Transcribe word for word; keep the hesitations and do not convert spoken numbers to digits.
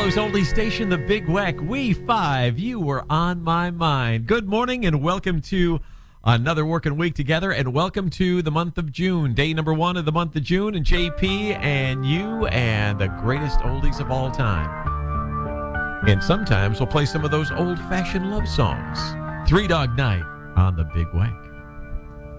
Chicago's oldie station, the Big Weck. We five, you were on my mind. Good morning and welcome to another working week together, and welcome to the month of June, day number one of the month of June, and J P and you and the greatest oldies of all time. And sometimes we'll play some of those old-fashioned love songs. Three Dog Night on the Big Weck.